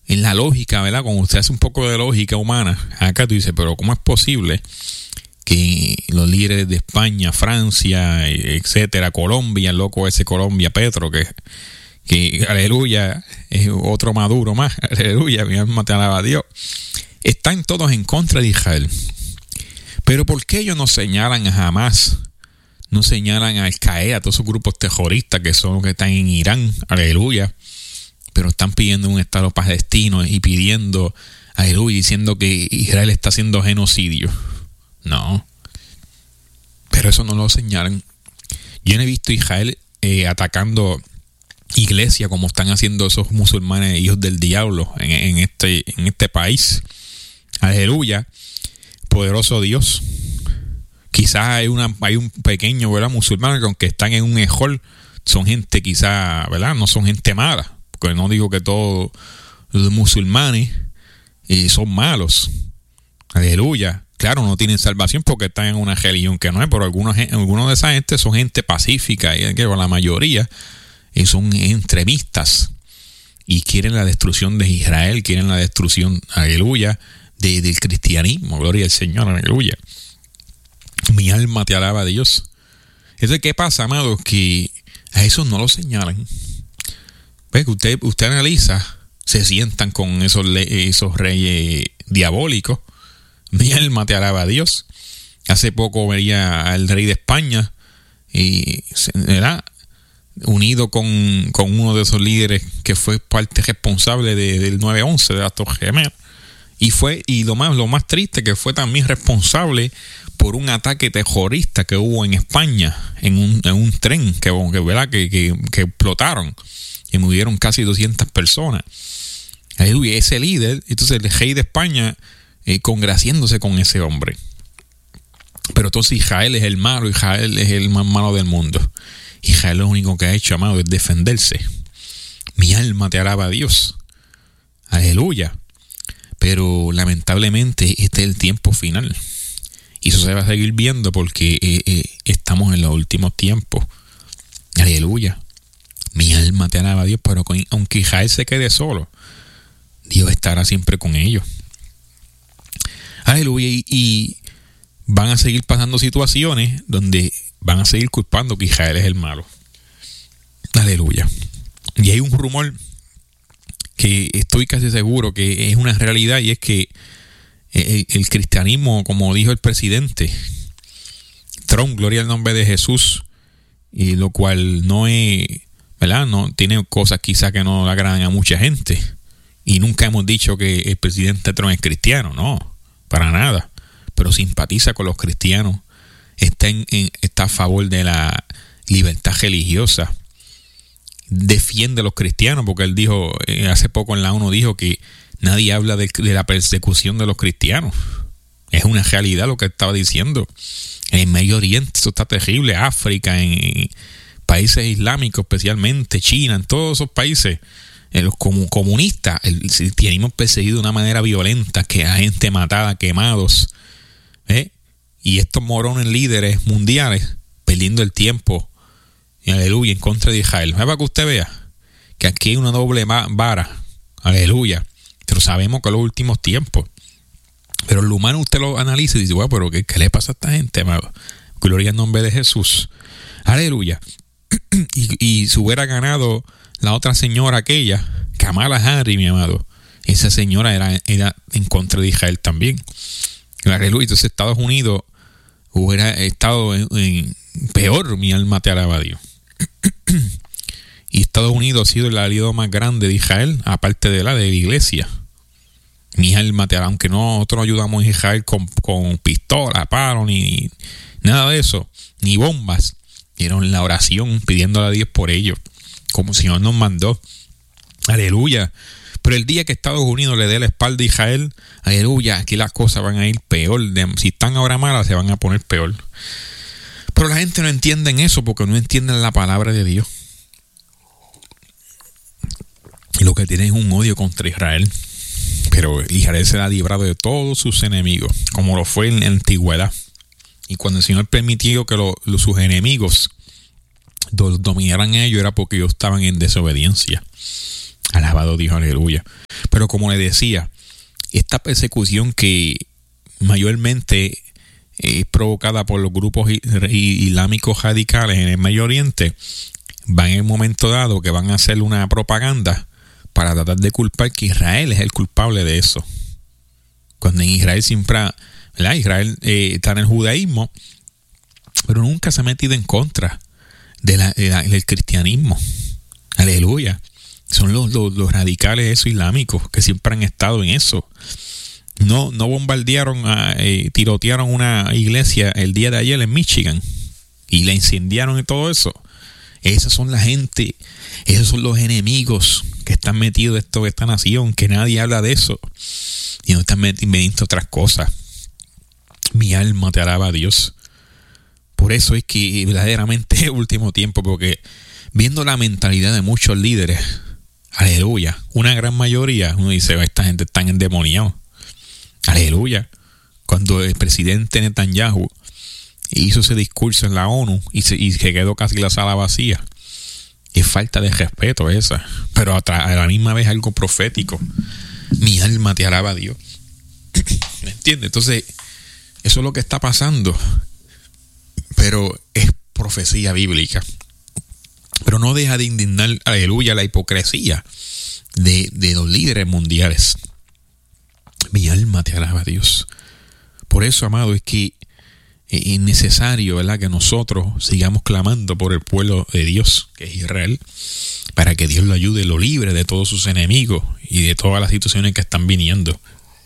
en la lógica, ¿verdad? Cuando usted hace un poco de lógica humana, acá tú dices, pero ¿cómo es posible que los líderes de España, Francia, etcétera, Colombia, el loco ese Colombia, Petro, que aleluya, es otro Maduro más, aleluya, mi alma te alaba a Dios, están todos en contra de Israel? Pero ¿por qué ellos no señalan a Hamas? No señalan a Al-Qaeda, a todos esos grupos terroristas que son los que están en Irán, aleluya, pero están pidiendo un Estado palestino y pidiendo, aleluya, diciendo que Israel está haciendo genocidio? No, pero eso no lo señalan. Yo no he visto a Israel atacando iglesia como están haciendo esos musulmanes hijos del diablo en este país. Aleluya, poderoso Dios. Quizás hay un pequeño, ¿verdad?, musulmán que aunque están en un ejol, son gente quizás, ¿verdad?, no son gente mala, porque no digo que todos los musulmanes son malos. Aleluya. Claro, no tienen salvación porque están en una religión que no es, pero algunos de esa gente son gente pacífica, y la mayoría son extremistas y quieren la destrucción de Israel, quieren la destrucción, aleluya, del cristianismo. Gloria al Señor, aleluya. Mi alma te alaba a Dios. Entonces, ¿qué pasa, amados? Que a esos no lo señalan. ¿Ves? Que usted analiza, se sientan con esos reyes diabólicos. Mi alma te alaba a Dios. Hace poco veía al rey de España y era unido con uno de esos líderes que fue parte responsable del 9/11 de las Torres Gemelas, y lo más triste, que fue también responsable por un ataque terrorista que hubo en España en un tren que explotaron y murieron casi 200 personas. Aleluya, ese líder, entonces el rey de España congraciándose con ese hombre. Pero entonces Israel es el malo, Israel es el más malo del mundo. Israel lo único que ha hecho, amado, es defenderse. Mi alma te alaba a Dios. Aleluya. Pero lamentablemente este es el tiempo final. Y eso se va a seguir viendo porque estamos en los últimos tiempos. Aleluya. Mi alma te alaba a Dios, pero aunque Israel se quede solo, Dios estará siempre con ellos. Aleluya. Y van a seguir pasando situaciones donde van a seguir culpando que Israel es el malo. Aleluya. Y hay un rumor que estoy casi seguro que es una realidad, y es que el cristianismo, como dijo el presidente Trump, gloria al nombre de Jesús, y lo cual no es, ¿verdad?, no tiene cosas quizás que no le agradan a mucha gente, y nunca hemos dicho que el presidente Trump es cristiano, no, para nada, pero simpatiza con los cristianos, está a favor de la libertad religiosa, defiende a los cristianos, porque él dijo, hace poco en la ONU dijo que nadie habla de la persecución de los cristianos. Es una realidad lo que estaba diciendo. En el Medio Oriente eso está terrible, África, en países islámicos, especialmente China, en todos esos países, los comunistas, el cristianismo perseguido de una manera violenta, que hay gente matada, quemados, y estos morones líderes mundiales perdiendo el tiempo, aleluya, en contra de Israel. Para que usted vea que aquí hay una doble vara, aleluya, pero sabemos que en los últimos tiempos, pero el humano usted lo analiza y dice, bueno, pero ¿qué le pasa a esta gente, amado? Gloria al nombre de Jesús, aleluya. Y si hubiera ganado la otra señora aquella, Kamala Harris, mi amado, esa señora era en contra de Israel también, aleluya. Entonces Estados Unidos hubiera estado en peor, mi alma te alaba a Dios. Y Estados Unidos ha sido el aliado más grande de Israel, aparte de la iglesia. Mi alma te alaba, aunque nosotros no ayudamos a Israel con pistola, palo, ni nada de eso, ni bombas. Dieron la oración pidiéndole a Dios por ellos, como el Señor nos mandó. Aleluya. Pero el día que Estados Unidos le dé la espalda a Israel, aleluya, aquí las cosas van a ir peor. Si están ahora malas, se van a poner peor. Pero la gente no entiende eso porque no entienden la palabra de Dios. Y lo que tienen es un odio contra Israel. Pero Israel será librado de todos sus enemigos, como lo fue en la antigüedad. Y cuando el Señor permitió que sus enemigos dominaran a ellos, era porque ellos estaban en desobediencia. Alabado Dios, aleluya. Pero como le decía, esta persecución que mayormente es provocada por los grupos islámicos radicales en el Medio Oriente, va en el momento dado que van a hacer una propaganda para tratar de culpar que Israel es el culpable de eso. Cuando en Israel siempre, ¿verdad? Israel está en el judaísmo, pero nunca se ha metido en contra del cristianismo. Aleluya. Son los radicales esos islámicos que siempre han estado en eso. No bombardearon, tirotearon una iglesia el día de ayer en Michigan y la incendiaron y todo eso. Esas son la gente, esos son los enemigos que están metidos en esta nación, que nadie habla de eso y no están metiendo otras cosas. Mi alma te alaba a Dios. Por eso es que verdaderamente es último tiempo, porque viendo la mentalidad de muchos líderes, aleluya, una gran mayoría, uno dice, esta gente está endemoniada. Aleluya. Cuando el presidente Netanyahu hizo ese discurso en la ONU y se quedó casi la sala vacía, es falta de respeto esa, pero a la misma vez algo profético. Mi alma te alaba a Dios. ¿Me entiendes? Entonces, eso es lo que está pasando, pero es profecía bíblica. Pero no deja de indignar, aleluya, la hipocresía de los líderes mundiales. Mi alma te alaba a Dios. Por eso, amado, es que es necesario, ¿verdad?, que nosotros sigamos clamando por el pueblo de Dios, que es Israel, para que Dios lo ayude, lo libre de todos sus enemigos y de todas las situaciones que están viniendo.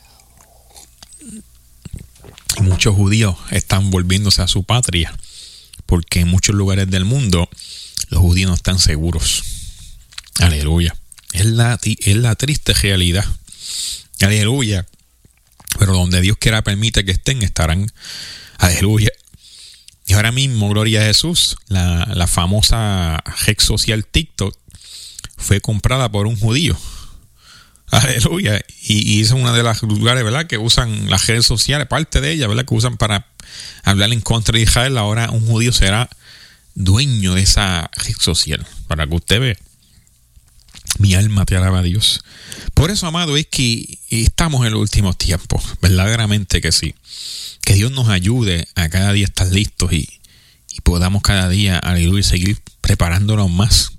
Y muchos judíos están volviéndose a su patria, porque en muchos lugares del mundo los judíos no están seguros. Aleluya. Es la triste realidad. Aleluya. Pero donde Dios quiera permite que estén, estarán. Aleluya. Y ahora mismo, gloria a Jesús, la famosa red social TikTok fue comprada por un judío. Aleluya. Y es una de las lugares, ¿verdad?, que usan las redes sociales, parte de ellas, ¿verdad?, que usan para hablar en contra de Israel. Ahora un judío será dueño de esa red social, para que usted vea. Mi alma te alaba a Dios. Por eso, amado, es que estamos en los últimos tiempos, verdaderamente que sí. Que Dios nos ayude a cada día estar listos y podamos cada día, aleluya, seguir preparándonos más.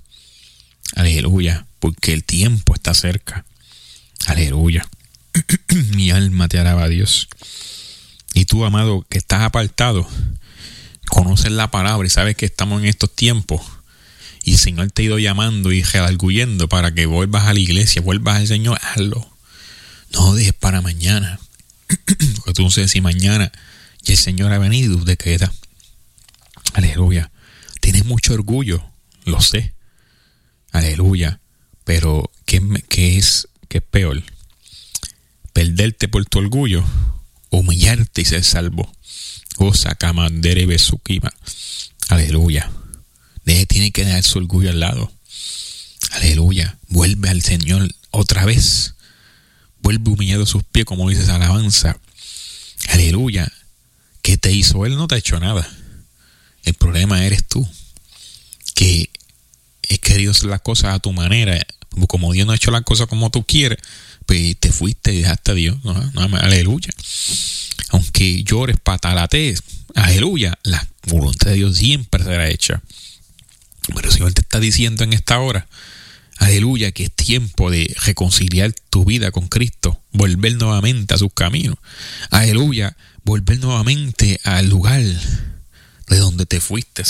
Aleluya, porque el tiempo está cerca. Aleluya. Mi alma te alaba a Dios. Y tú, amado, que estás apartado, conoces la palabra y sabes que estamos en estos tiempos. Y el Señor te ha ido llamando y redarguyendo para que vuelvas a la iglesia, vuelvas al Señor, hazlo. No dejes para mañana. Porque tú no sabes si mañana ya el Señor ha venido y tú te quedas. Aleluya. Tienes mucho orgullo, lo sé. Aleluya. Pero ¿qué es peor? ¿Perderte por tu orgullo? ¿Humillarte y ser salvo? O sacamandere besukima. Aleluya. Tiene que dejar su orgullo al lado. Aleluya. Vuelve al Señor otra vez. Vuelve humillado a sus pies, como dice esa alabanza. Aleluya. ¿Qué te hizo Él? No te ha hecho nada. El problema eres tú, que has querido hacer las cosas a tu manera. Como Dios no ha hecho las cosas como tú quieres, pues te fuiste y dejaste a Dios. Aleluya. Aunque llores, patalatees, aleluya, la voluntad de Dios siempre será hecha. Pero el Señor te está diciendo en esta hora, aleluya, que es tiempo de reconciliar tu vida con Cristo, volver nuevamente a sus caminos. Aleluya, volver nuevamente al lugar de donde te fuiste.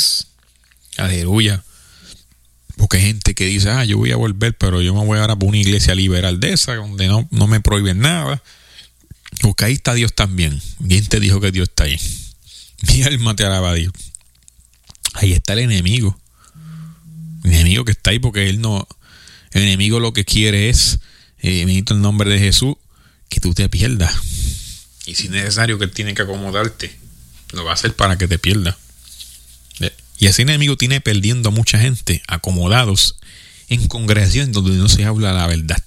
Aleluya. Porque hay gente que dice, yo voy a volver, pero yo me voy ahora por una iglesia liberal de esa, donde no me prohíben nada. Porque ahí está Dios también. ¿Quién te dijo que Dios está ahí? Mi alma te alaba a Dios. Ahí está el enemigo. El enemigo que está ahí porque el enemigo lo que quiere es, bendito el nombre de Jesús, que tú te pierdas. Y si es necesario que él tiene que acomodarte, lo va a hacer para que te pierdas. Y ese enemigo tiene perdiendo a mucha gente acomodados en congregaciones donde no se habla la verdad.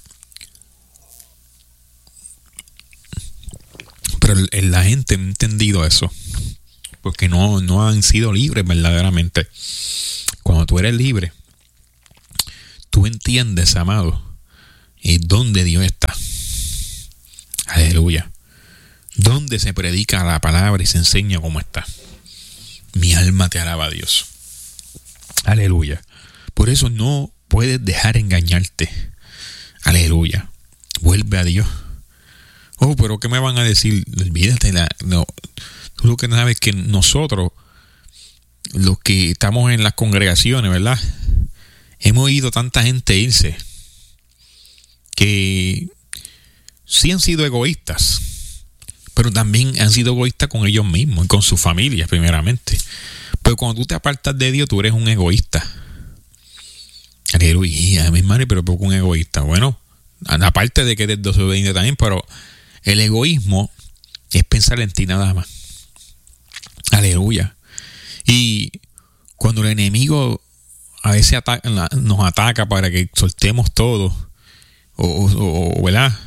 Pero la gente no ha entendido eso, porque no han sido libres verdaderamente. Cuando tú eres libre, tú entiendes, amado, es donde Dios está. Aleluya. Donde se predica la palabra y se enseña cómo está. Mi alma te alaba a Dios. Aleluya. Por eso no puedes dejar engañarte. Aleluya. Vuelve a Dios. Oh, pero ¿qué me van a decir? Olvídate. No. Tú lo que sabes es que nosotros, los que estamos en las congregaciones, ¿verdad? Hemos oído tanta gente irse que sí han sido egoístas, pero también han sido egoístas con ellos mismos y con sus familias primeramente. Pero cuando tú te apartas de Dios, tú eres un egoísta. Aleluya, mi hermano, pero poco un egoísta. Bueno, aparte de que eres desobediente también, pero el egoísmo es pensar en ti nada más. Aleluya. Y cuando el enemigo a veces nos ataca para que soltemos todo, o ¿verdad?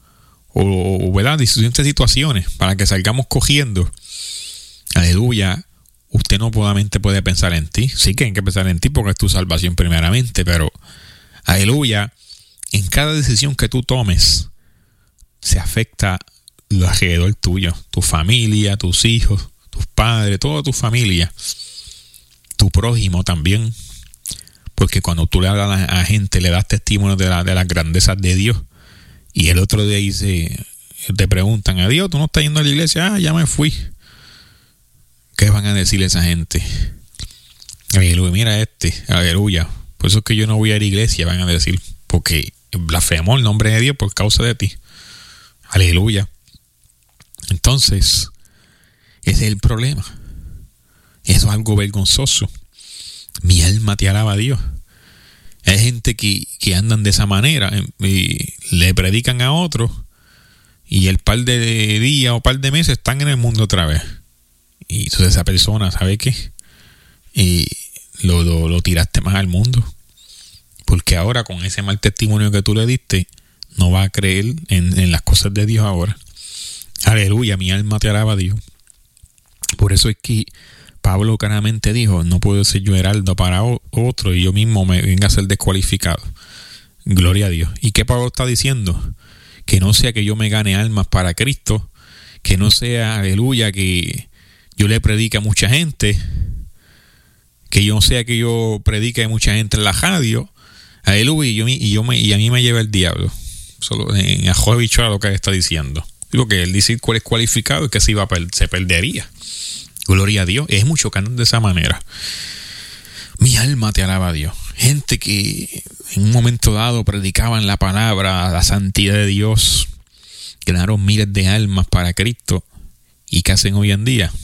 O ¿verdad? Distintas situaciones para que salgamos cogiendo. Aleluya. Usted no solamente puede pensar en ti. Sí que hay que pensar en ti porque es tu salvación primeramente, pero aleluya, en cada decisión que tú tomes se afecta lo alrededor tuyo, tu familia, tus hijos, tus padres, toda tu familia, tu prójimo también, porque cuando tú le hablas a gente, le das testimonio de las grandezas de Dios, y el otro día te preguntan, adiós, tú no estás yendo a la iglesia, ya me fui. ¿Qué van a decirle a esa gente? Aleluya, mira aleluya. Por eso es que yo no voy a la iglesia, van a decir, porque blasfemó el nombre de Dios por causa de ti. Aleluya. Entonces, ese es el problema. Eso es algo vergonzoso. Mi alma te alaba a Dios. Hay gente que andan de esa manera y le predican a otros y el par de días o par de meses están en el mundo otra vez. Y entonces esa persona, ¿sabe qué? Y lo tiraste más al mundo. Porque ahora con ese mal testimonio que tú le diste, no va a creer en las cosas de Dios ahora. Aleluya, mi alma te alaba a Dios. Por eso es que Pablo claramente dijo, no puedo ser yo heraldo para otro y yo mismo me venga a ser descualificado. Gloria a Dios. ¿Y qué Pablo está diciendo? Que no sea que yo me gane almas para Cristo, que no sea, aleluya, que yo le predique a mucha gente, que yo sea que yo predique a mucha gente en la radio, aleluya, y a mí me lleva el diablo. Solo en ajo de bicho a lo que él está diciendo. Digo que él dice cuál es cualificado y que se perdería. Gloria a Dios. Es mucho que andan de esa manera. Mi alma te alaba a Dios. Gente que en un momento dado predicaban la palabra, la santidad de Dios, ganaron miles de almas para Cristo. ¿Y qué hacen hoy en día?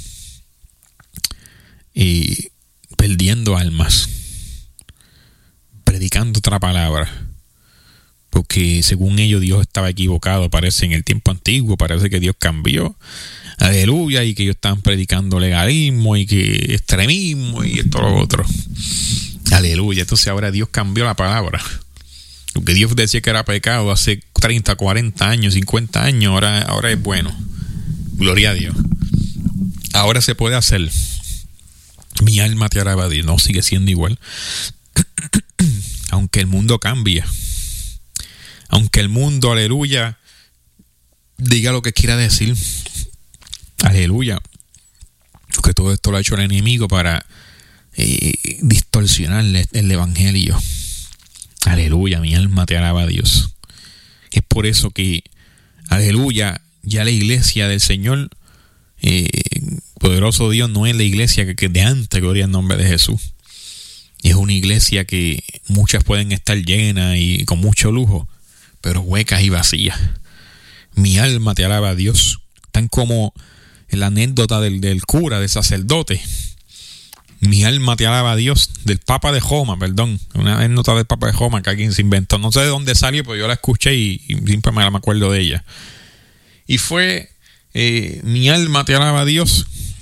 Perdiendo almas, predicando otra palabra, porque según ellos Dios estaba equivocado, parece en el tiempo antiguo, parece que Dios cambió, aleluya, y que ellos estaban predicando legalismo y que extremismo y esto lo otro, aleluya. Entonces ahora Dios cambió la palabra, lo que Dios decía que era pecado hace 30, 40 años, 50 años, ahora es bueno. Gloria a Dios. Ahora se puede hacer. Mi alma te alaba a Dios. No, sigue siendo igual. Aunque el mundo cambie. Aunque el mundo, aleluya, diga lo que quiera decir. Aleluya. Porque todo esto lo ha hecho el enemigo para distorsionar el evangelio. Aleluya, mi alma te alaba a Dios. Es por eso que, aleluya, ya la iglesia del Señor, poderoso Dios, no es la iglesia que de antes, gloria al nombre de Jesús. Es una iglesia que muchas pueden estar llenas y con mucho lujo, pero huecas y vacías. Mi alma te alaba a Dios. Tan como la anécdota del cura, del sacerdote. Mi alma te alaba a Dios. Del Papa de Roma, perdón. Una anécdota del Papa de Roma que alguien se inventó. No sé de dónde salió, pero yo la escuché y siempre me acuerdo de ella. Y fue, mi alma te alaba a Dios,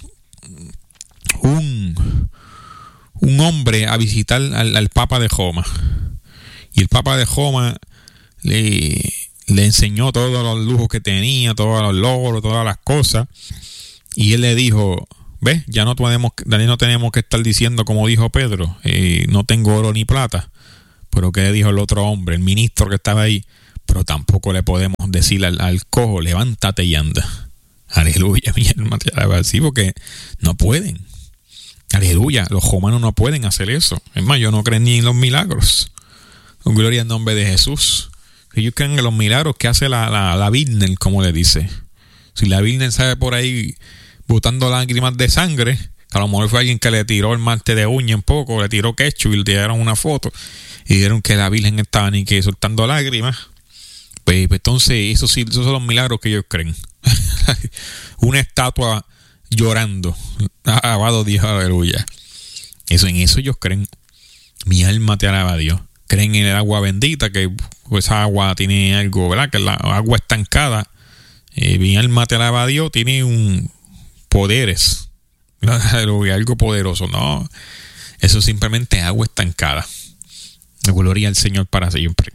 un hombre a visitar al Papa de Roma. Y el Papa de Roma le enseñó todos los lujos que tenía, todos los logros, todas las cosas. Y él le dijo, ¿ves? Ya no tenemos que estar diciendo como dijo Pedro, no tengo oro ni plata. Pero ¿qué le dijo el otro hombre, el ministro que estaba ahí? pero tampoco le podemos decir al cojo, levántate y anda. Aleluya, mi alma te alaba, sí, porque no pueden. Aleluya, los romanos no pueden hacer eso. Es más, yo no creo ni en los milagros. Gloria al nombre de Jesús. Ellos creen en los milagros que hace la Virgen, como le dice. Si la Virgen sale por ahí botando lágrimas de sangre, a lo mejor fue alguien que le tiró el marte de uña un poco, le tiró ketchup y le tiraron una foto y dijeron que la Virgen estaba ni que soltando lágrimas. Pues entonces esos son los milagros que ellos creen. Una estatua llorando. Alabado Dios, aleluya. En eso ellos creen. Mi alma te alaba a Dios. Creen en el agua bendita, que esa agua tiene algo, ¿verdad? Que la agua estancada. Mi alma te alaba a Dios, tiene poderes. Aleluya, algo poderoso. No, eso es simplemente agua estancada. Gloria al Señor para siempre.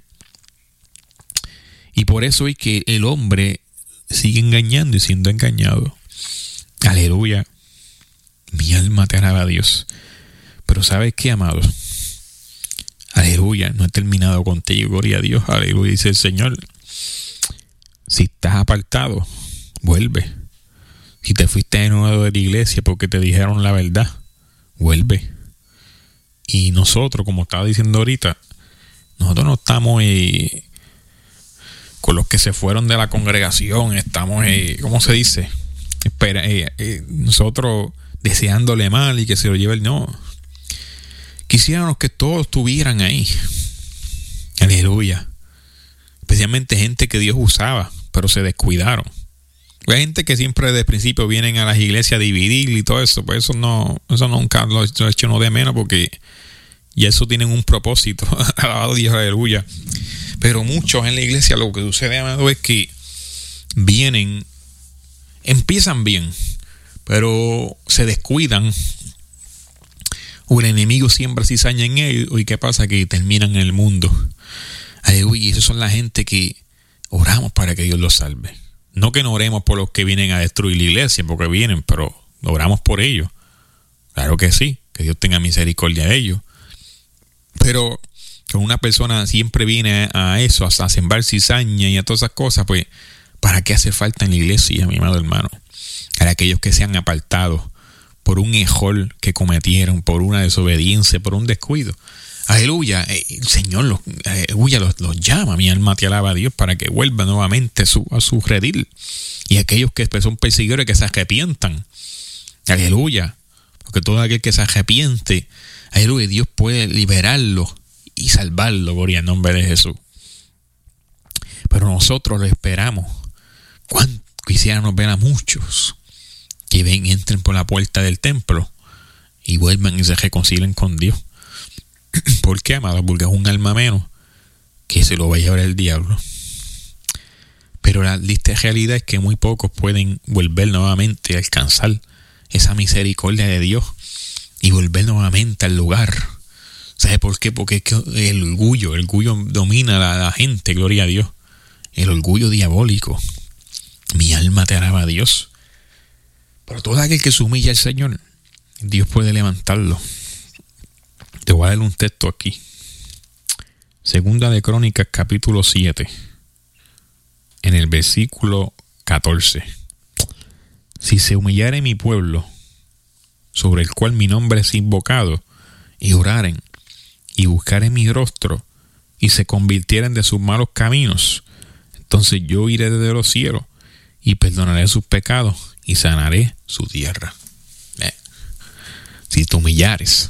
Y por eso es que el hombre sigue engañando y siendo engañado. Aleluya. Mi alma te alaba a Dios. Pero ¿sabes qué, amados? Aleluya. No he terminado contigo. Gloria a Dios. Aleluya. Dice el Señor. Si estás apartado, vuelve. Si te fuiste de nuevo de la iglesia porque te dijeron la verdad, vuelve. Y nosotros, como estaba diciendo ahorita, nosotros no estamos con los que se fueron de la congregación, estamos, ¿cómo se dice? Nosotros deseándole mal y que se lo lleve el no. Quisiéramos que todos estuvieran ahí. Aleluya. Especialmente gente que Dios usaba, pero se descuidaron. Hay gente que siempre desde el principio vienen a las iglesias a dividir y todo eso, pues eso nunca lo he hecho no de menos, porque ya eso tienen un propósito. Alabado Dios, aleluya. Pero muchos en la iglesia lo que sucede, amado, es que empiezan bien, pero se descuidan, o el enemigo siembra cizaña en ellos, y ¿qué pasa? Que terminan en el mundo. Aleluya. Y esos son la gente que oramos para que Dios los salve. No que no oremos por los que vienen a destruir la iglesia, porque vienen, pero oramos por ellos. Claro que sí, que Dios tenga misericordia de ellos. Pero que una persona siempre viene a eso, a sembrar cizaña y a todas esas cosas, pues, ¿para qué hace falta en la iglesia, mi amado hermano? Para aquellos que se han apartado por un error que cometieron, por una desobediencia, por un descuido. Aleluya, el Señor los llama, mi alma te alaba a Dios, para que vuelvan nuevamente a su redil. Y aquellos que son perseguidores, que se arrepientan. Aleluya, porque todo aquel que se arrepiente, aleluya, Dios puede liberarlo y salvarlo, gloria al nombre de Jesús. Pero nosotros lo esperamos. ¿Cuánto quisiéramos ver a muchos que entren por la puerta del templo y vuelvan y se reconcilien con Dios? ¿Por qué, amado? Porque es un alma menos que se lo va a llevar el diablo. Pero la triste realidad es que muy pocos pueden volver nuevamente a alcanzar esa misericordia de Dios y volver nuevamente al lugar. ¿Sabe por qué? Porque es que el orgullo domina a la gente, gloria a Dios. El orgullo diabólico. Mi alma te alaba a Dios. Pero todo aquel que se humilla al Señor, Dios puede levantarlo. Te voy a dar un texto aquí. Segunda de Crónicas, capítulo 7. En el versículo 14. Si se humillare mi pueblo, sobre el cual mi nombre es invocado, y oraren, y buscaren mi rostro, y se convirtieren de sus malos caminos, entonces yo iré desde los cielos, y perdonaré sus pecados, y sanaré su tierra. Si te humillares,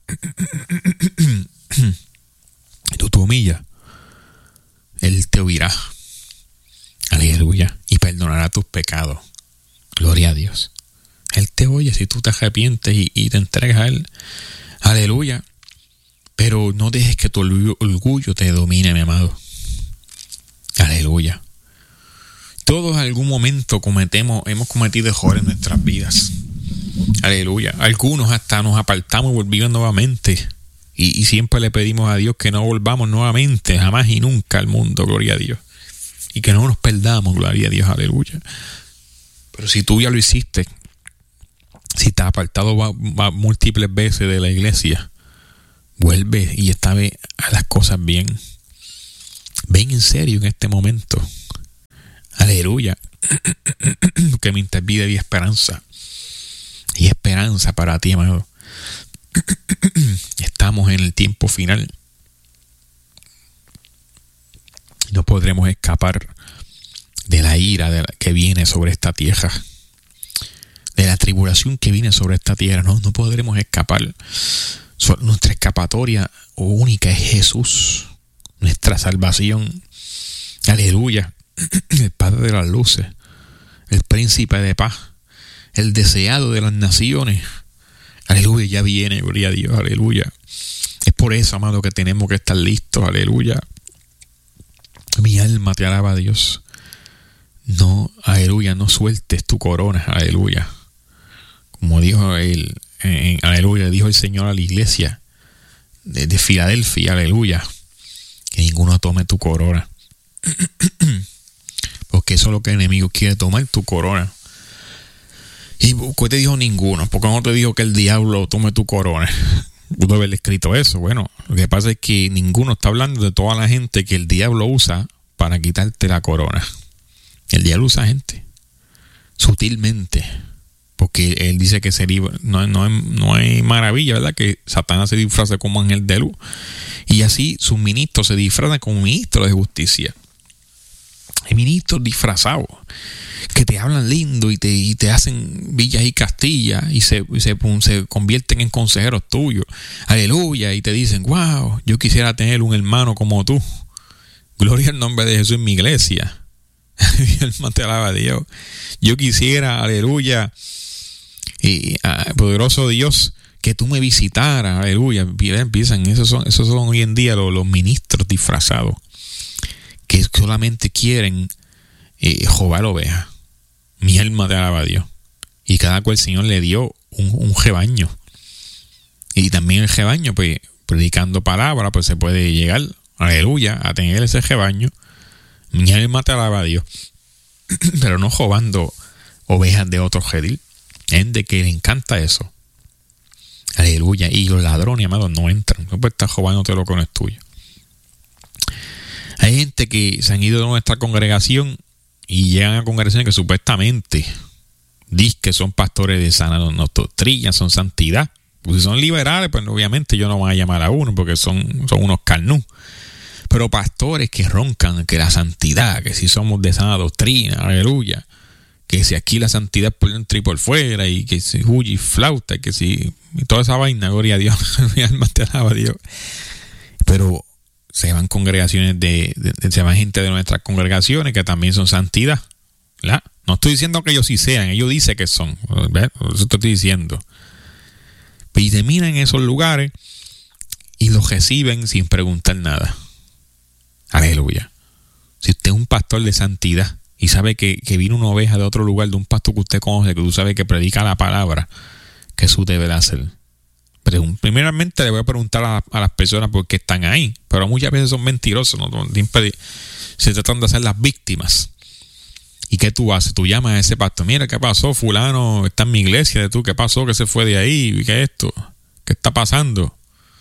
tú te humillas, Él te oirá. Aleluya. Y perdonará tus pecados. Gloria a Dios. Él te oye si tú te arrepientes y te entregas a Él. Aleluya. Pero no dejes que tu orgullo te domine, mi amado. Aleluya. Todos en algún momento hemos cometido errores en nuestras vidas. Aleluya. Algunos hasta nos apartamos y volvimos nuevamente. Y siempre le pedimos a Dios que no volvamos nuevamente, jamás y nunca al mundo, gloria a Dios. Y que no nos perdamos, gloria a Dios, aleluya. Pero si tú ya lo hiciste, si te has apartado múltiples veces de la iglesia, vuelve y esta vez a las cosas bien. ven en serio en este momento. Aleluya. Que mientras vida hay esperanza. Y esperanza para ti, amado. Estamos en el tiempo final. No podremos escapar de la ira que viene sobre esta tierra. De la tribulación que viene sobre esta tierra. No podremos escapar. Nuestra escapatoria única es Jesús. Nuestra salvación. Aleluya. El Padre de las luces. El Príncipe de paz. El deseado de las naciones. Aleluya, ya viene, gloria a Dios, aleluya. Es por eso, amado, que tenemos que estar listos, aleluya. Mi alma te alaba a Dios. No, aleluya, no sueltes tu corona, aleluya. Como dijo él, aleluya, dijo el Señor a la iglesia de Filadelfia, aleluya. Que ninguno tome tu corona. Porque eso es lo que el enemigo quiere, tomar tu corona. ¿Y por qué te dijo ninguno? ¿Por qué no te dijo que el diablo tome tu corona? Pudo haber escrito eso. Bueno, lo que pasa es que ninguno está hablando de toda la gente que el diablo usa para quitarte la corona. El diablo usa gente sutilmente, porque él dice que no hay maravilla, ¿verdad? Que Satanás se disfraza como ángel de luz, y así sus ministros se disfrazan como ministros de justicia. Hay ministros disfrazados que te hablan lindo y te hacen villas y castillas y se convierten en consejeros tuyos. Aleluya. Y te dicen, wow, yo quisiera tener un hermano como tú. Gloria al nombre de Jesús en mi iglesia. Mi alma te alaba a Dios. Yo quisiera, aleluya, y poderoso Dios, que tú me visitaras. Aleluya. Empiezan, esos son hoy en día los ministros disfrazados que solamente quieren jobar ovejas. Mi alma te alaba a Dios. Y cada cual el Señor le dio un rebaño. Y también el rebaño, pues, predicando palabra, pues se puede llegar, aleluya, a tener ese rebaño. Mi alma te alaba a Dios. Pero no robando ovejas de otro redil. Gente que le encanta eso. Aleluya. Y los ladrones, amados, no entran. No puedes estar robándote lo que no es tuyo. Hay gente que se han ido de nuestra congregación y llegan a congregaciones que supuestamente dicen que son pastores de sana doctrina, son santidad. Pues si son liberales, pues obviamente yo no voy a llamar a uno porque son unos carnú. Pero pastores que roncan que la santidad, que si somos de sana doctrina, aleluya, que si aquí la santidad por dentro y por fuera, y que si huye y flauta, que si y toda esa vaina, gloria a Dios, mi alma te alaba a Dios. Pero se van congregaciones se van gente de nuestras congregaciones que también son santidad, ¿verdad? No estoy diciendo que ellos sí sean, ellos dicen que son, ¿verdad? Eso te estoy diciendo. Y terminan en esos lugares y los reciben sin preguntar nada. Aleluya. Si usted es un pastor de santidad y sabe que vino una oveja de otro lugar, de un pastor que usted conoce, que tú sabes que predica la palabra, que eso debe de hacer. Primeramente le voy a preguntar a las personas por qué están ahí, pero muchas veces son mentirosos, ¿no? Se tratan de hacer las víctimas. ¿Y qué tú haces? Tú llamas a ese pastor, mira, ¿qué pasó? Fulano está en mi iglesia, de tú, ¿qué pasó? ¿Qué se fue de ahí? ¿Qué es esto? ¿Qué está pasando?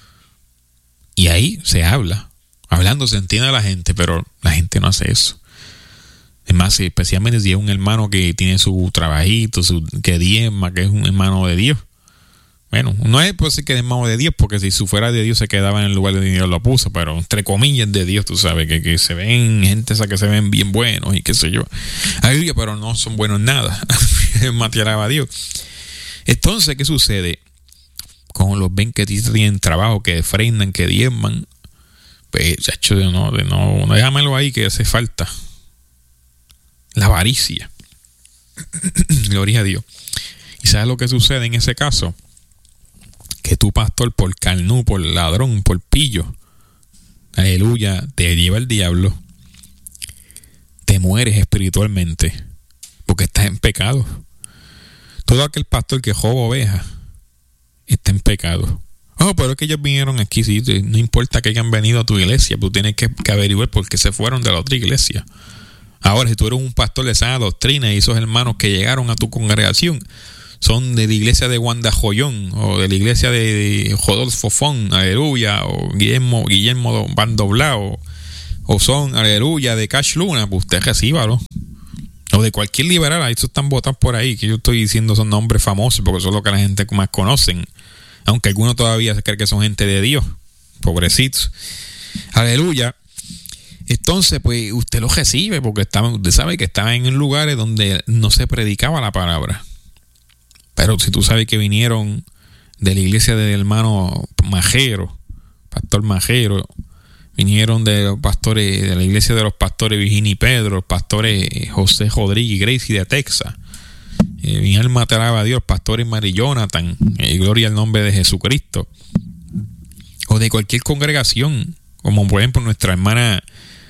Y ahí se habla. Hablando se entiende a la gente, pero la gente no hace eso. Es más, especialmente si es un hermano que tiene su trabajito, que diezma, que es un hermano de Dios. Bueno, no es por decir que es hermano de Dios, porque si fuera de Dios se quedaba en el lugar de Dios lo puso, pero entre comillas de Dios, tú sabes, que se ven gente esa que se ven bien buenos y qué sé yo. Aleluya, pero no son buenos en nada. Matearaba a Dios. Entonces, ¿qué sucede? Con los ven que tienen trabajo, que frenan, que diezman, pues, chacho, no, déjamelo ahí que hace falta. La avaricia. Gloria a Dios. ¿Y sabes lo que sucede en ese caso? Que tu pastor, por carnú, por ladrón, por pillo, aleluya, te lleva el diablo, te mueres espiritualmente porque estás en pecado. Todo aquel pastor que roba ovejas está en pecado. Oh, pero es que ellos vinieron aquí, sí, no importa que hayan venido a tu iglesia, tú tienes que averiguar por qué se fueron de la otra iglesia. Ahora, si tú eres un pastor de sana doctrina y esos hermanos que llegaron a tu congregación son de la iglesia de Wanda Joyón o de la iglesia de Rodolfo Fon, aleluya, o Guillermo Bandoblao, o son, aleluya, de Cash Luna, pues usted recíbalo. O de cualquier liberal, ahí están votados por ahí, que yo estoy diciendo son nombres famosos, porque son lo que la gente más conocen. Aunque algunos todavía se creen que son gente de Dios. Pobrecitos. Aleluya. Entonces, pues, usted los recibe, porque usted sabe que estaban en lugares donde no se predicaba la palabra. Pero si tú sabes que vinieron de la iglesia del hermano Majero, pastor Majero, vinieron de los pastores, de la iglesia de los pastores Virginia y Pedro, los pastores José Rodríguez y Gracie de Texas. Mi alma te alaba a Dios, pastores Mary Jonathan, gloria al nombre de Jesucristo. O de cualquier congregación, como por ejemplo nuestra hermana,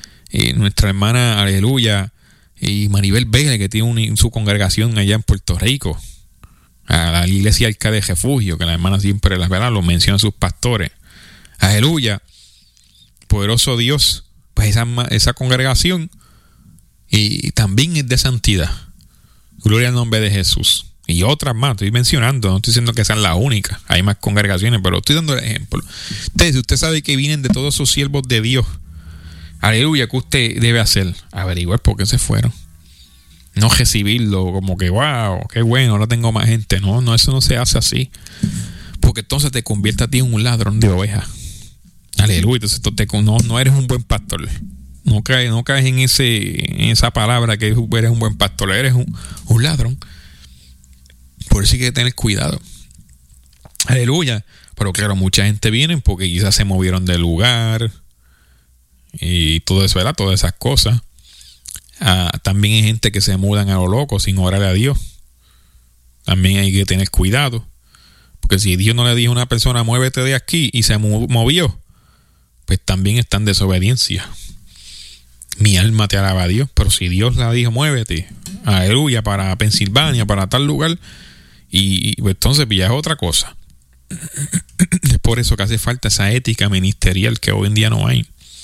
aleluya, y Maribel Vélez, que tiene su congregación allá en Puerto Rico, a la iglesia Arca de Refugio, que la hermana siempre lo menciona a sus pastores. Aleluya. Poderoso Dios, pues esa congregación y también es de santidad. Gloria al nombre de Jesús. Y otras más, estoy mencionando, no estoy diciendo que sean las únicas, hay más congregaciones, pero estoy dando el ejemplo. Usted sabe que vienen de todos sus siervos de Dios. Aleluya, ¿qué usted debe hacer? Averiguar por qué se fueron. No recibirlo como que, wow, qué bueno, ahora tengo más gente. No, eso no se hace así. Porque entonces te convierte a ti en un ladrón de ovejas. Aleluya, entonces no eres un buen pastor. No caes en esa palabra que eres un buen pastor. Eres un ladrón. Por eso hay que tener cuidado. Aleluya. Pero claro, mucha gente viene porque quizás se movieron del lugar y todo eso, ¿verdad? Todas esas cosas. También hay gente que se mudan a lo loco sin orar a Dios. También hay que tener cuidado. Porque si Dios no le dijo a una persona, muévete de aquí, y se movió, pues también está en desobediencia. Mi alma te alaba a Dios, pero si Dios la dijo, muévete, aleluya, para Pensilvania, para tal lugar, y pues entonces ya es otra cosa. Es por eso que hace falta esa ética ministerial que hoy en día no hay.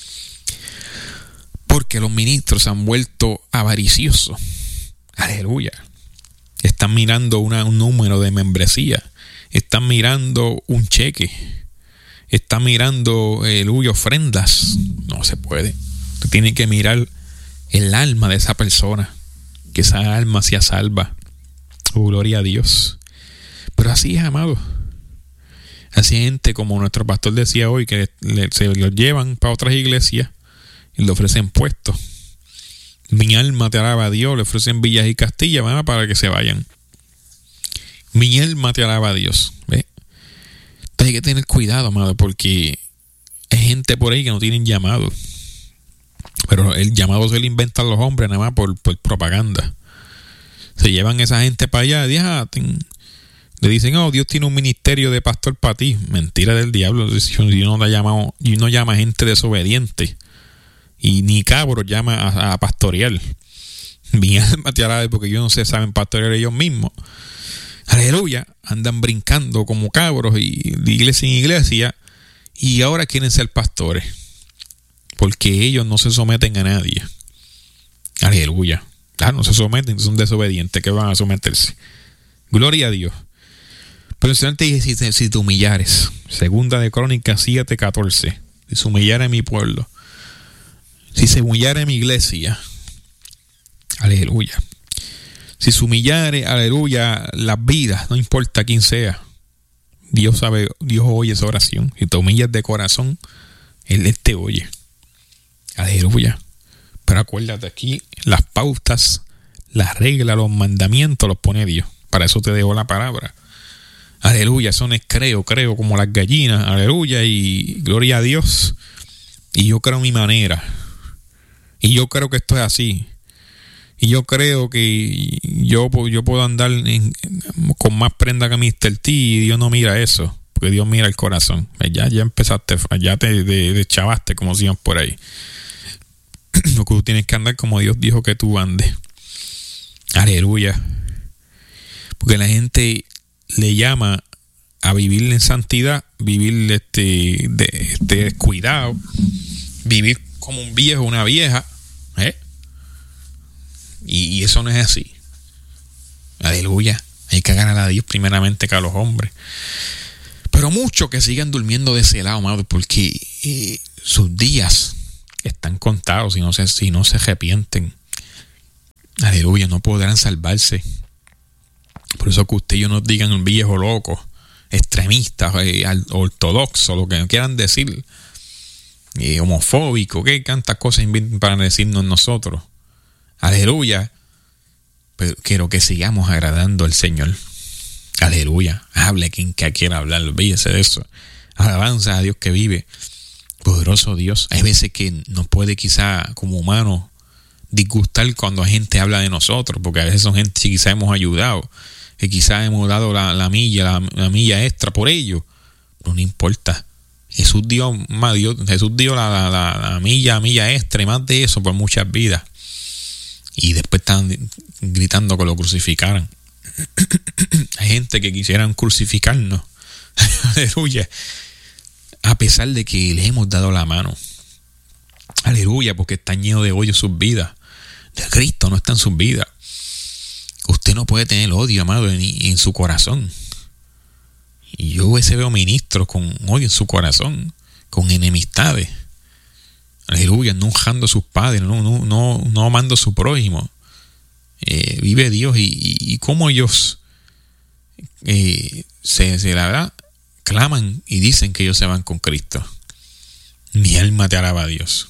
Porque los ministros se han vuelto avariciosos. Aleluya. Están mirando un número de membresía. Están mirando un cheque. Están mirando, aleluya, ofrendas. No se puede. Usted tiene que mirar el alma de esa persona. Que esa alma sea salva. Oh, gloria a Dios. Pero así es, amado. Así hay gente, como nuestro pastor decía hoy, que se los llevan para otras iglesias y le ofrecen puestos. Mi alma te alaba a Dios. Le ofrecen villas y castillas, ¿verdad? Para que se vayan. Mi alma te alaba a Dios. ¿Ve? Entonces hay que tener cuidado, amado, porque hay gente por ahí que no tienen llamado. Pero el llamado se lo inventan los hombres nada más por propaganda. Se llevan esa gente para allá. Le dicen, oh, Dios tiene un ministerio de pastor para ti. Mentira del diablo. Dios no llama a gente desobediente. Y ni cabros llama a pastorear. Mi alma te alaba, porque ellos no se saben pastorear ellos mismos. Aleluya. Andan brincando como cabros y de iglesia en iglesia. Y ahora quieren ser pastores. Porque ellos no se someten a nadie. Aleluya. Claro, no se someten, son desobedientes. ¿Qué van a someterse? Gloria a Dios. Pero el Señor te dice, si te humillares. Segunda de Crónicas 7:14. Si se humillare mi pueblo. Si se humillare mi iglesia. Aleluya. Si se humillare, aleluya, las vidas, no importa quién sea. Dios sabe, Dios oye esa oración. Si te humillas de corazón, Él te oye. Aleluya. Pero acuérdate, aquí las pautas, las reglas, los mandamientos los pone Dios. Para eso te dejo la palabra. Aleluya. Eso no es creo como las gallinas. Aleluya. Y gloria a Dios. Y yo creo mi manera. Y yo creo que esto es así. Y yo creo que yo puedo andar con más prenda que Mr. T, y Dios no mira eso. Porque Dios mira el corazón. Ya empezaste, ya te chavaste, como decían por ahí. Lo que tú tienes que andar como Dios dijo que tú andes. Aleluya. Porque la gente le llama a vivir en santidad, vivir descuidado, vivir como un viejo, una vieja, y eso no es así. Aleluya. Hay que agarrar a Dios primeramente que a los hombres. Pero muchos que sigan durmiendo de ese lado, amado, porque sus días están contados si no se arrepienten. Aleluya, no podrán salvarse. Por eso que usted y yo nos digan viejo loco, extremistas, ortodoxos, lo que quieran decir, homofóbico, que tantas cosas inventan para decirnos nosotros. Aleluya. Pero quiero que sigamos agradando al Señor. Aleluya. Hable quien quiera hablar, olvídese de eso. Alabanza a Dios que vive. Poderoso Dios. Hay veces que nos puede quizá como humanos disgustar cuando la gente habla de nosotros, porque a veces son gente que quizá hemos ayudado, que quizá hemos dado la milla extra por ello. Pero no importa. Jesús dio la milla extra y más de eso por muchas vidas. Y después están gritando que lo crucificaran. Hay gente que quisieran crucificarnos. Aleluya. A pesar de que le hemos dado la mano. Aleluya, porque están llenos de odio sus vidas. De Cristo no está en sus vidas. Usted no puede tener odio, amado, en su corazón. Y yo a veces veo ministros con odio en su corazón, con enemistades. Aleluya, no honrando a sus padres, no amando a su prójimo. Vive Dios y cómo ellos se la verdad claman y dicen que ellos se van con Cristo. Mi alma te alaba a Dios.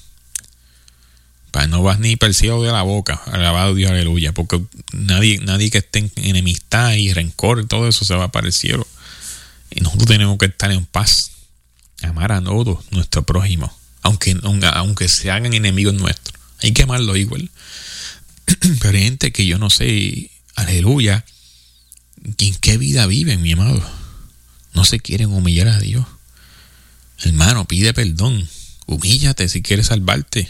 No vas ni para el cielo de la boca, alabado Dios, aleluya, porque nadie que esté en enemistad y rencor, todo eso se va para el cielo. Y nosotros tenemos que estar en paz, amar a todos nuestro prójimo, aunque se hagan enemigos nuestros, hay que amarlo igual. Pero hay gente que yo no sé, aleluya, ¿en qué vida viven, mi amado? No se quieren humillar a Dios. Hermano, pide perdón, humíllate si quieres salvarte.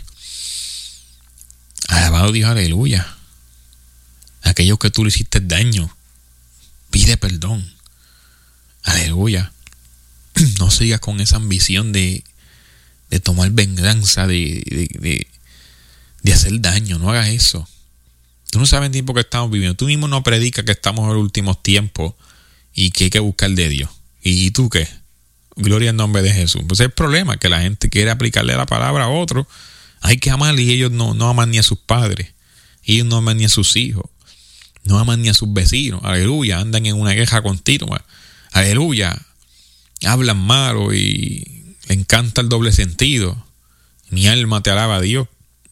Alabado Dios, aleluya. Aquellos que tú le hiciste daño, pide perdón. Aleluya. No sigas con esa ambición de tomar venganza, de hacer daño. No hagas eso. Tú no sabes el tiempo que estamos viviendo. Tú mismo no predicas que estamos en los últimos tiempos y que hay que buscar de Dios. ¿Y tú qué? Gloria al nombre de Jesús. Pues el problema es que la gente quiere aplicarle la palabra a otro. Hay que amar y ellos no aman ni a sus padres. Ellos no aman ni a sus hijos. No aman ni a sus vecinos. Aleluya. Andan en una guerra continua. Aleluya. Hablan malo y le encanta el doble sentido. Mi alma te alaba a Dios.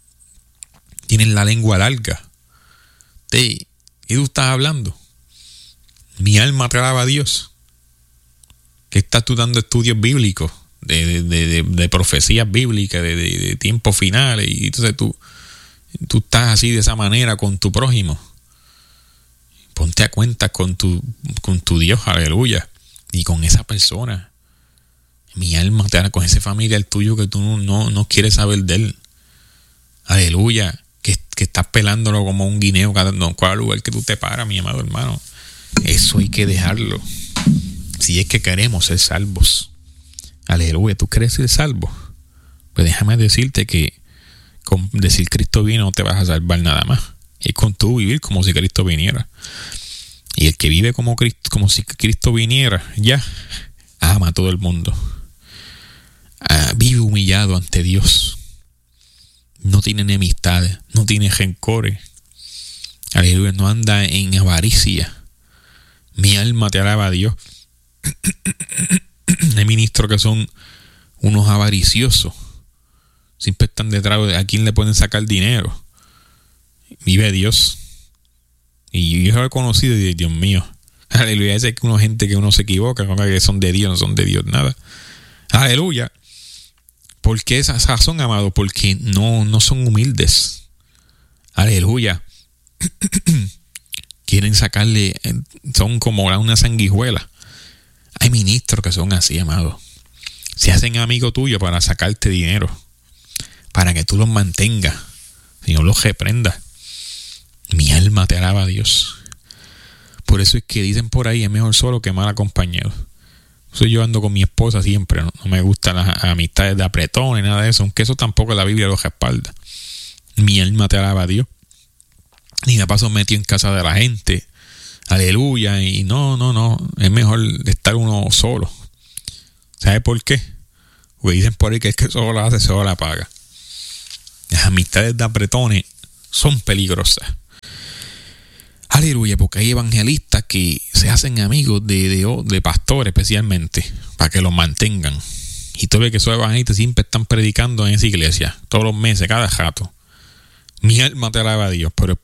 Tienen la lengua larga. ¿Y tú estás hablando? Mi alma te alaba a Dios. ¿Qué estás tú dando estudios bíblicos? De profecías bíblicas, de tiempos finales, y entonces tú estás así de esa manera con tu prójimo. Ponte a cuenta con tu Dios, aleluya, y con esa persona. Mi alma te hará con ese familiar tuyo que tú no quieres saber de él, aleluya, que estás pelándolo como un guineo cada lugar que tú te paras, mi amado hermano. Eso hay que dejarlo si es que queremos ser salvos. Aleluya, ¿tú quieres ser salvo? Pues déjame decirte que con decir Cristo vino no te vas a salvar nada más. Es con tú vivir como si Cristo viniera. Y el que vive como si Cristo viniera, ya ama a todo el mundo. Vive humillado ante Dios. No tiene enemistades, no tiene rencores. Aleluya, no anda en avaricia. Mi alma te alaba a Dios. Hay ministros que son unos avariciosos. Siempre están detrás de a quién le pueden sacar dinero. Vive Dios. Y yo he conocido y Dios mío. Aleluya. Esa es que una gente que uno se equivoca, que son de Dios, no son de Dios nada. Aleluya. ¿Por qué esa razón, amado? Porque no son humildes. Aleluya. Quieren sacarle, son como una sanguijuela. Hay ministros que son así, amado. Se hacen amigos tuyos para sacarte dinero, para que tú los mantengas, si no los reprendas. Mi alma te alaba a Dios. Por eso es que dicen por ahí, es mejor solo que mal acompañado. Yo ando con mi esposa siempre, no me gustan las amistades de apretón ni nada de eso, aunque eso tampoco la Biblia lo respalda. Mi alma te alaba a Dios. Ni me paso metido en casa de la gente. Aleluya. Y no. Es mejor estar uno solo. ¿Sabe por qué? Porque dicen por ahí que el que solo la hace, solo la paga. Las amistades de apretones son peligrosas. Aleluya, porque hay evangelistas que se hacen amigos de pastores especialmente, para que los mantengan. Y tú ves que esos evangelistas siempre están predicando en esa iglesia, todos los meses, cada rato. Mi alma te alaba a Dios, pero es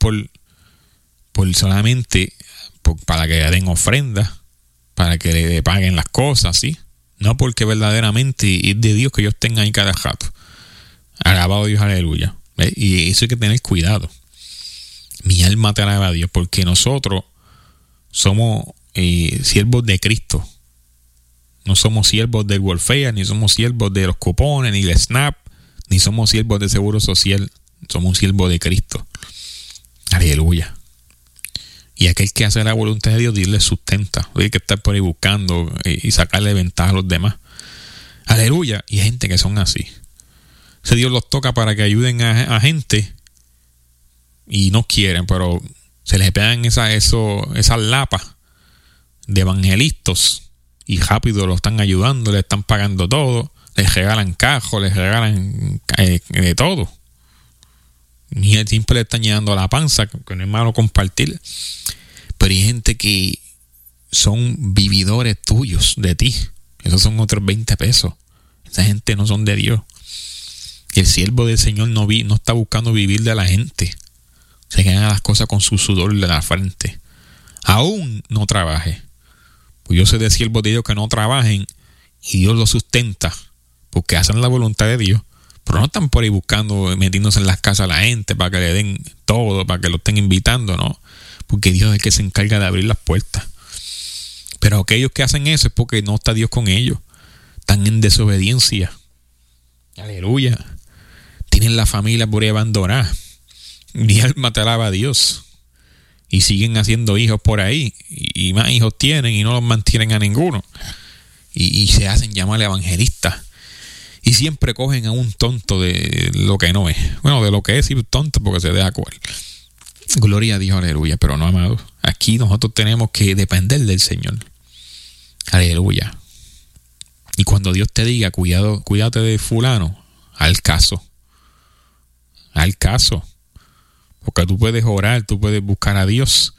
por solamente para que le den ofrendas, para que le paguen las cosas, ¿sí? No porque verdaderamente es de Dios que ellos tengan ahí cada rato. Alabado Dios, aleluya. ¿Ves? Y eso hay que tener cuidado. Mi alma te alaba a Dios, porque nosotros somos siervos de Cristo. No somos siervos del welfare, ni somos siervos de los cupones, ni del SNAP, ni somos siervos de Seguro Social. Somos un siervo de Cristo. Aleluya. Y aquel que hace la voluntad de Dios, Dios le sustenta. No hay que estar por ahí buscando y sacarle ventaja a los demás. Aleluya. Y hay gente que son así. Ese Dios los toca para que ayuden a gente y no quieren, pero se les pegan esas lapas de evangelistas y rápido lo están ayudando, le están pagando todo, les regalan cajos, les regalan de todo. Y siempre le están llenando la panza, que no es malo compartir. Pero hay gente que son vividores tuyos, de ti. Esos son otros 20 pesos. Esa gente no son de Dios. El siervo del Señor no está buscando vivir de la gente. Se gana las cosas con su sudor de la frente. Aún no trabaje. Pues yo sé de siervos de Dios que no trabajen y Dios los sustenta porque hacen la voluntad de Dios. Pero no están por ahí buscando, metiéndose en las casas a la gente para que le den todo, para que lo estén invitando, no. Porque Dios es el que se encarga de abrir las puertas. Pero aquellos que hacen eso es porque no está Dios con ellos. Están en desobediencia. Aleluya. Tienen la familia por ahí abandonada. Mi alma te alaba a Dios. Y siguen haciendo hijos por ahí. Y más hijos tienen y no los mantienen a ninguno. Y se hacen llamar evangelistas. Y siempre cogen a un tonto de lo que no es. Bueno, de lo que es, y tonto porque se deja coger. Gloria a Dios, aleluya. Pero no, amados, aquí nosotros tenemos que depender del Señor. Aleluya. Y cuando Dios te diga, cuídate de fulano, al caso. Al caso. Porque tú puedes orar, tú puedes buscar a Dios.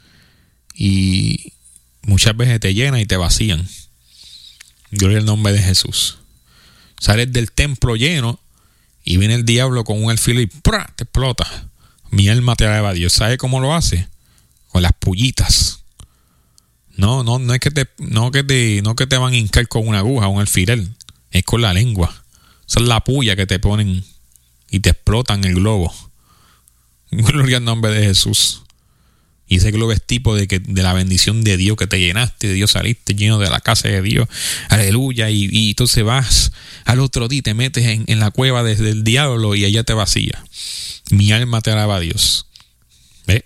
Y muchas veces te llenan y te vacían. Gloria al nombre de Jesús. Sales del templo lleno y viene el diablo con un alfiler y ¡prá! Te explota. Mi alma te alaba a Dios. ¿Sabe cómo lo hace? Con las pullitas. No es que te van a hincar con una aguja o un alfiler. Es con la lengua. Esa es la puya que te ponen y te explotan el globo. Gloria al nombre de Jesús. Y ese globo es tipo de la bendición de Dios, que te llenaste de Dios, saliste lleno de la casa de Dios. Aleluya. Y entonces vas al otro día, te metes en la cueva del diablo y allá te vacía. Mi alma te alaba a Dios. ¿Ve?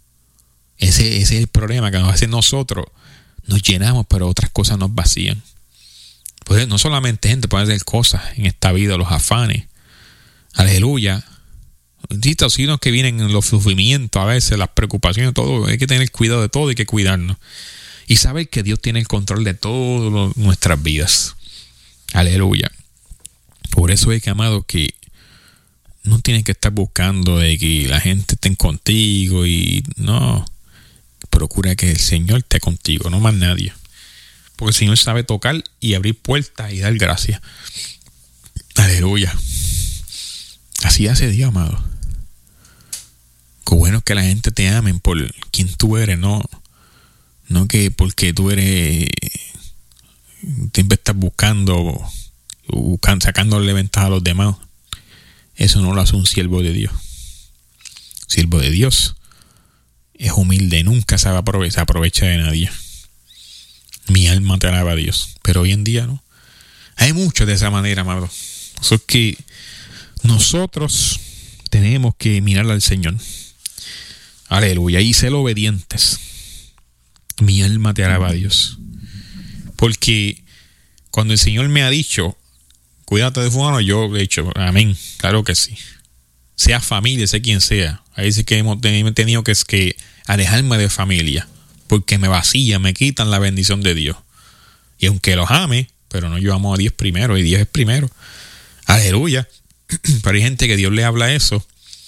Ese es el problema, que a veces nosotros nos llenamos, pero otras cosas nos vacían. Pues no solamente gente, puede hacer cosas en esta vida, los afanes. Aleluya. Sino que vienen los sufrimientos, a veces las preocupaciones, todo. Hay que tener cuidado de todo, hay que cuidarnos. Y saber que Dios tiene el control de todas nuestras vidas. Aleluya. Por eso es que, amado, que no tienes que estar buscando de que la gente esté contigo y no. Procura que el Señor esté contigo, no más nadie. Porque el Señor sabe tocar y abrir puertas y dar gracias. Aleluya. Así hace Dios, amado. Qué bueno que la gente te amen por quien tú eres, no que porque tú eres, siempre estás buscando, sacándole ventaja a los demás. Eso no lo hace un siervo de Dios. Siervo de Dios es humilde, nunca se aprovecha de nadie. Mi alma te alaba a Dios. Pero hoy en día no. Hay muchos de esa manera, amado. Eso es que nosotros tenemos que mirar al Señor. Aleluya. Y ser obedientes. Mi alma te alaba a Dios. Porque cuando el Señor me ha dicho, cuídate de fulano, yo he dicho, amén. Claro que sí. Sea familia, sea quien sea. Ahí dice que hemos tenido que alejarme de familia. Porque me vacían, me quitan la bendición de Dios. Y aunque los ame, pero no yo amo a Dios primero. Y Dios es primero. Aleluya. Pero hay gente que Dios le habla eso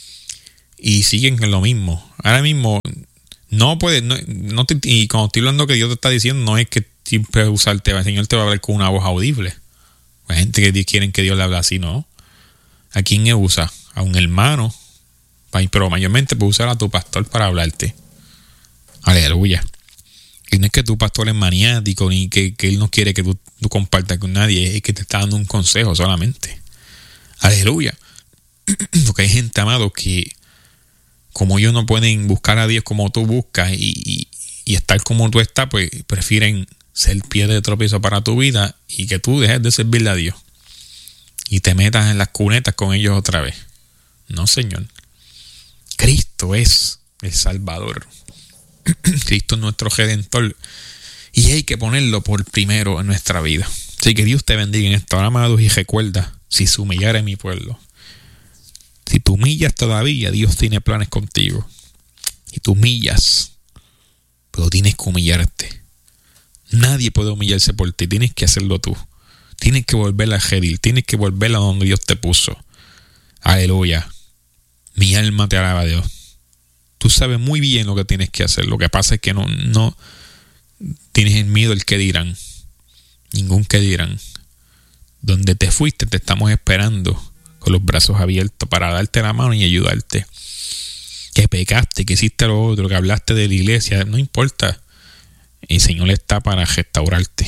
y siguen en lo mismo. Ahora mismo no puede, y cuando estoy hablando que Dios te está diciendo, no es que siempre usarte, el Señor te va a hablar con una voz audible. Hay gente que quieren que Dios le hable así, ¿no? ¿A quién usa? A un hermano, pero mayormente puede usar a tu pastor para hablarte. Aleluya. Y no es que tu pastor es maniático, ni que él no quiere que tú compartas con nadie, es que te está dando un consejo solamente. Aleluya. Porque hay gente, amado, que como ellos no pueden buscar a Dios como tú buscas y estar como tú estás, pues prefieren ser piedra de tropiezo para tu vida y que tú dejes de servirle a Dios y te metas en las cunetas con ellos otra vez. No, Señor. Cristo es el Salvador. Cristo es nuestro Redentor y hay que ponerlo por primero en nuestra vida. Así que Dios te bendiga en esto, amados, y recuerda, si se humillare mi pueblo, si tú humillas todavía, Dios tiene planes contigo. Y tú humillas, pero tienes que humillarte. Nadie puede humillarse por ti, tienes que hacerlo tú. Tienes que volver a redil, tienes que volver a donde Dios te puso. Aleluya. Mi alma te alaba a Dios. Tú sabes muy bien lo que tienes que hacer. Lo que pasa es que no tienes el miedo del que dirán. Ningún que dirán. Donde te fuiste te estamos esperando con los brazos abiertos para darte la mano y ayudarte. Que pecaste, que hiciste lo otro, que hablaste de la iglesia, no importa. El Señor está para restaurarte.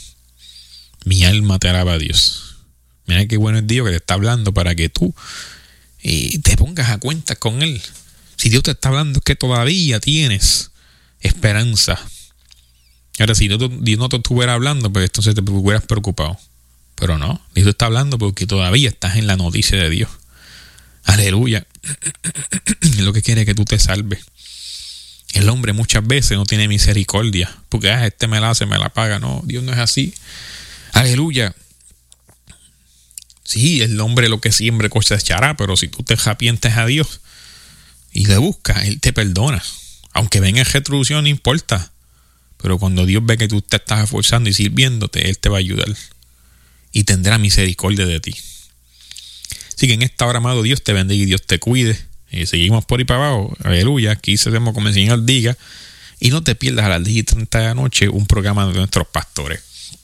Mi alma te alaba a Dios. Mira qué bueno es Dios que te está hablando para que tú te pongas a cuentas con Él. Si Dios te está hablando es que todavía tienes esperanza. Ahora, si Dios no te estuviera hablando, pues entonces te hubieras preocupado. Pero no, Dios te está hablando porque todavía estás en la noticia de Dios. Aleluya. Es lo que quiere que tú te salves. El hombre muchas veces no tiene misericordia porque este me la hace, me la paga. No, Dios no es así. Aleluya. Sí, el hombre lo que siembre cosechará, pero si tú te arrepientes a Dios y le buscas, Él te perdona. Aunque venga en retribución, no importa. Pero cuando Dios ve que tú te estás esforzando y sirviéndote, Él te va a ayudar. Y tendrá misericordia de ti. Así que en esta hora, amado, Dios te bendiga y Dios te cuide. Seguimos por ahí para abajo. Aleluya. Aquí seremos como el Señor diga. Y no te pierdas a las 10:30 de la noche un programa de nuestros pastores.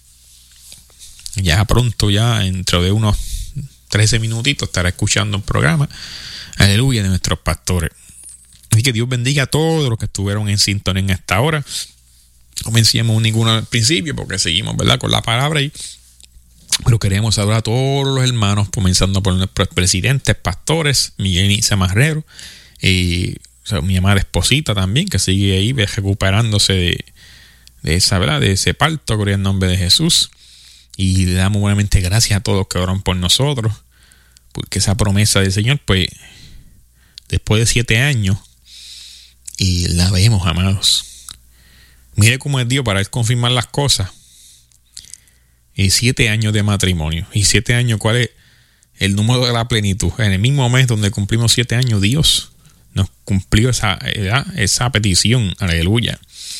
Ya pronto, ya dentro de unos 13 minutitos, estará escuchando un programa. Aleluya, de nuestros pastores. Así que Dios bendiga a todos los que estuvieron en sintonía en esta hora. No mencionamos ninguno al principio porque seguimos, ¿verdad?, con la palabra y pero queremos saludar a todos los hermanos, comenzando por nuestros presidentes, pastores, Miguel y Marrero, mi amada esposita también, que sigue ahí recuperándose de esa, ¿verdad?, de ese parto, gloria al nombre de Jesús. Y le damos buenamente gracias a todos que oran por nosotros, porque esa promesa del Señor, pues, después de 7 años, y la vemos, amados. Mire cómo es Dios para Él confirmar las cosas. Y 7 años de matrimonio. Y 7 años, ¿cuál es el número de la plenitud? En el mismo mes donde cumplimos 7 años, Dios nos cumplió esa petición. Aleluya.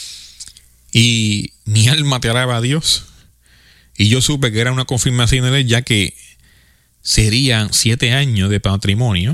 Y mi alma te alaba a Dios. Y yo supe que era una confirmación de Él, ya que serían 7 años de matrimonio.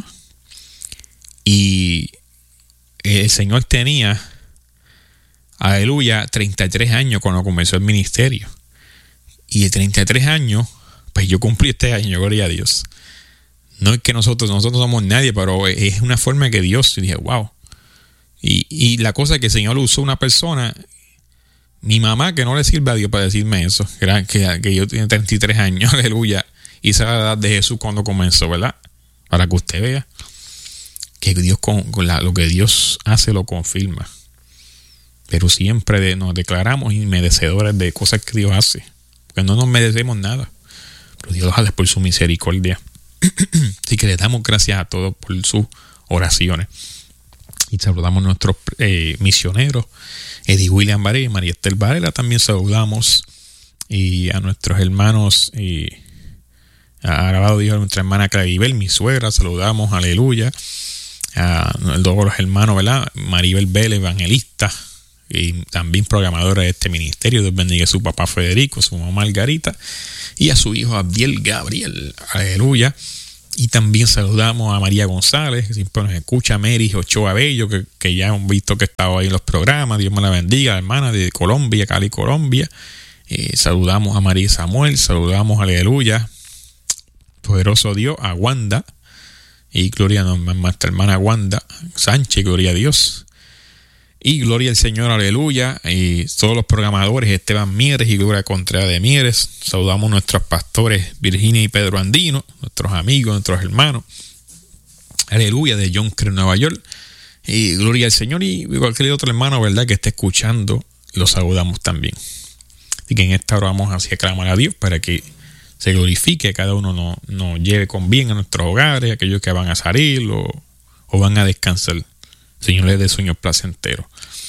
Y el Señor tenía, aleluya, 33 años cuando comenzó el ministerio. Y de 33 años, pues yo cumplí este año, gloria a Dios. No es que nosotros no somos nadie, pero es una forma que Dios, y dije, wow. Y la cosa es que el Señor usó una persona, mi mamá, que no le sirve a Dios para decirme eso, que yo tenía 33 años, aleluya, y esa era la edad de Jesús cuando comenzó, ¿verdad? Para que usted vea que Dios lo que Dios hace lo confirma. Pero siempre nos declaramos inmerecedores de cosas que Dios hace. Que no nos merecemos nada, pero Dios lo hace por su misericordia. Así que le damos gracias a todos por sus oraciones. Y saludamos a nuestros misioneros, Eddie William Varela y María Estel Varela. También saludamos y a nuestros hermanos, alabado Dios, a nuestra hermana Claribel, mi suegra. Saludamos, aleluya, a todos los hermanos, ¿verdad? Maribel Vélez, evangelista, y también programadora de este ministerio. Dios bendiga a su papá Federico, su mamá Margarita y a su hijo Abdiel Gabriel, aleluya. Y también saludamos a María González, que siempre nos escucha, Mary Ochoa Bello, que ya hemos visto que estaba ahí en los programas. Dios me la bendiga, la hermana de Colombia, Cali, Colombia. Saludamos a María Samuel, saludamos, aleluya, poderoso Dios, a Wanda. Y gloria a nuestra hermana Wanda Sánchez, gloria a Dios. Y gloria al Señor, aleluya. Y todos los programadores, Esteban Mieres y Gloria Contreras de Mieres. Saludamos a nuestros pastores Virginia y Pedro Andino, nuestros amigos, nuestros hermanos. Aleluya, de John Cree, Nueva York. Y gloria al Señor. Y cualquier otro hermano, ¿verdad?, que esté escuchando, lo saludamos también. Así que en esta hora vamos así a clamar a Dios para que se glorifique, cada uno nos lleve con bien a nuestros hogares, aquellos que van a salir o van a descansar. Señor, les dé sueños placenteros.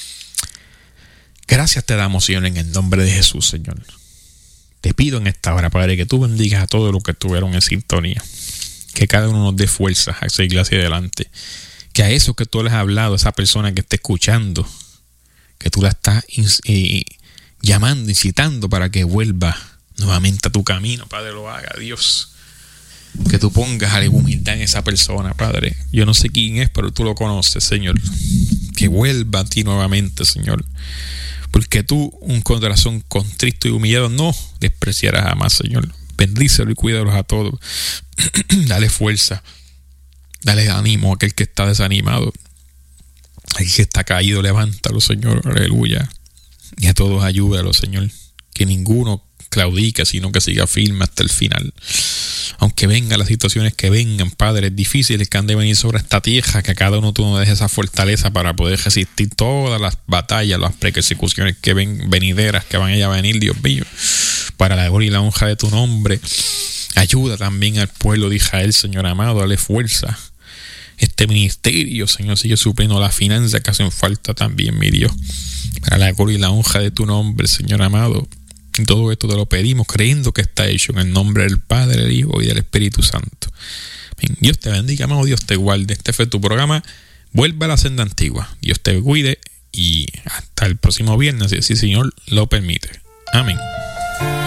Gracias te damos, Señor, en el nombre de Jesús, Señor. Te pido en esta hora, Padre, que tú bendigas a todos los que estuvieron en sintonía. Que cada uno nos dé fuerzas a seguir hacia adelante. Que a eso que tú les has hablado, a esa persona que esté escuchando, que tú la estás llamando, incitando para que vuelva nuevamente a tu camino, Padre, lo haga, Dios. Que tú pongas alguna humildad en esa persona, Padre. Yo no sé quién es, pero tú lo conoces, Señor. Que vuelva a ti nuevamente, Señor. Porque tú, un corazón contrito y humillado, no despreciarás jamás, Señor. Bendícelo y cuídalos a todos. Dale fuerza. Dale ánimo a aquel que está desanimado. Aquel que está caído, levántalo, Señor. Aleluya. Y a todos ayúdalo, Señor. Que ninguno claudique, sino que siga firme hasta el final. Aunque vengan las situaciones que vengan, Padre, difíciles que han de venir sobre esta tierra, que a cada uno tú nos dejes esa fortaleza para poder resistir todas las batallas, las persecuciones que venideras, que van a venir, Dios mío, para la gloria y la honra de tu nombre. Ayuda también al pueblo de Israel, Señor amado, dale fuerza. Este ministerio, Señor, sigue supliendo las finanzas que hacen falta también, mi Dios, para la gloria y la honra de tu nombre, Señor amado. Y todo esto te lo pedimos creyendo que está hecho en el nombre del Padre, del Hijo y del Espíritu Santo. Bien, Dios te bendiga, amado, Dios te guarde. Este fue tu programa. Vuelve a la senda antigua. Dios te cuide y hasta el próximo viernes, si el Señor lo permite. Amén.